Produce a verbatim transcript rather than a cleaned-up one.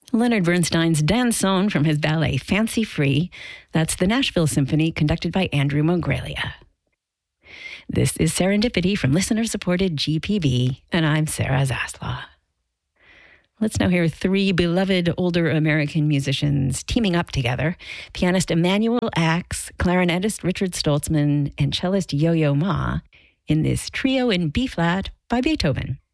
Leonard Bernstein's Danson from his ballet Fancy Free. That's the Nashville Symphony, conducted by Andrew Mongraglia. This is Serendipity from listener-supported G P B, and I'm Sarah Zaslaw. Let's now hear three beloved older American musicians teaming up together. Pianist Emanuel Ax, clarinetist Richard Stoltzman, and cellist Yo-Yo Ma in this trio in B-flat by Beethoven.